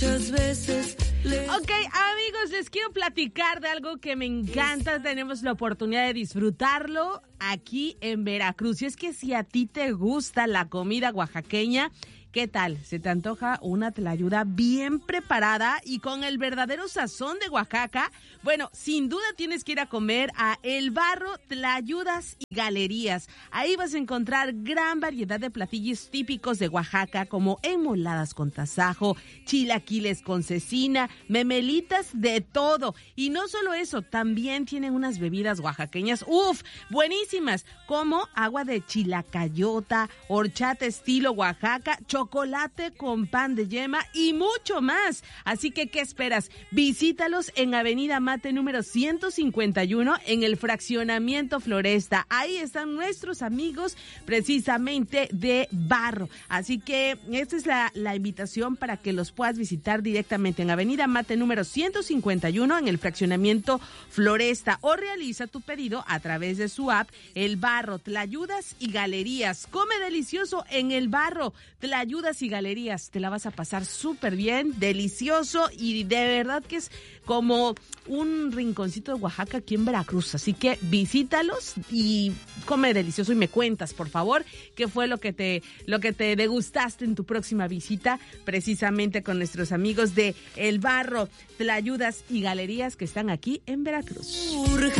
Ok, amigos, les quiero platicar de algo que me encanta. Tenemos la oportunidad de disfrutarlo aquí en Veracruz. Y es que si a ti te gusta la comida oaxaqueña, ¿qué tal? ¿Se te antoja una tlayuda bien preparada y con el verdadero sazón de Oaxaca? Bueno, sin duda tienes que ir a comer a El Barro Tlayudas y Galerías. Ahí vas a encontrar gran variedad de platillos típicos de Oaxaca, como enmoladas con tasajo, chilaquiles con cecina, memelitas, de todo. Y no solo eso, también tienen unas bebidas oaxaqueñas, buenísimas, como agua de chilacayota, horchata estilo Oaxaca, chocolate con pan de yema y mucho más. Así que, ¿qué esperas? Visítalos en Avenida Mate número 151 en el fraccionamiento Floresta. Ahí están nuestros amigos precisamente de Barro. Así que esta es la invitación para que los puedas visitar directamente en Avenida Mate número 151 en el fraccionamiento Floresta, o realiza tu pedido a través de su app El Barro Tlayudas y Galerías. Come delicioso en El Barro Tlayudas y Galerías. Te la vas a pasar súper bien, delicioso, y de verdad que es como un rinconcito de Oaxaca aquí en Veracruz. Así que visítalos y come delicioso y me cuentas, por favor, qué fue lo que te degustaste en tu próxima visita, precisamente con nuestros amigos de El Barro Tlayudas y Galerías, que están aquí en Veracruz.